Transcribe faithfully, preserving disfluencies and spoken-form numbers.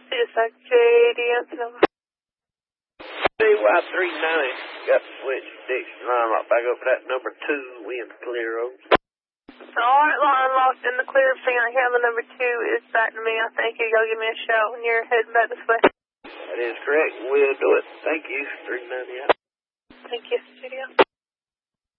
Suicide J D M Sonoma. C Y three ninety, got the switch Dixon line right back up that number two, we in the clear road. Alright, line locked in the clear, Phoenix Hamlin number two is back to me. I think you go give me a shout when you're heading back this way. That is correct, we'll do it. Thank you, three ninety out. Thank you, studio.